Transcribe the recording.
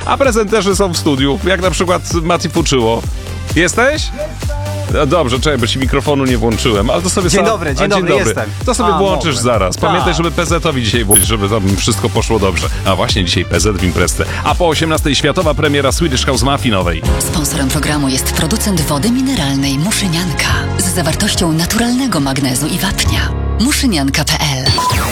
A prezenterzy są w studiu, jak na przykład Mati Fuczyło. Jesteś? No dobrze, czekaj, bo ci mikrofonu nie włączyłem, ale to sobie Dzień dobry, jestem. To sobie włączysz mogłem. zaraz. Pamiętaj, żeby PZ-owi dzisiaj włączyć, żeby tam wszystko poszło dobrze. A właśnie dzisiaj PZ w imprezce. A po 18:00 światowa premiera Swedish House Mafii nowej. Sponsorem programu jest producent wody mineralnej Muszynianka z zawartością naturalnego magnezu i wapnia. Muszynianka.pl